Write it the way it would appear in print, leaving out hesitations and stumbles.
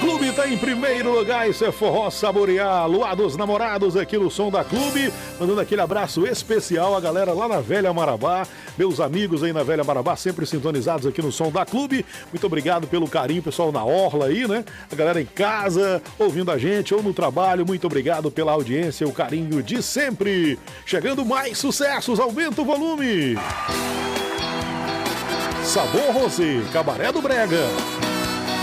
Clube tá em primeiro lugar, isso é Forró Saborear. Luar dos Namorados aqui no Som da Clube, mandando aquele abraço especial à galera lá na Velha Marabá, meus amigos aí na Velha Marabá, sempre sintonizados aqui no Som da Clube. Muito obrigado pelo carinho, pessoal na orla aí, né? A galera em casa, ouvindo a gente ou no trabalho, muito obrigado pela audiência, o carinho de sempre. Chegando mais sucessos, aumenta o volume. Sabor Rosé, Cabaré do Brega.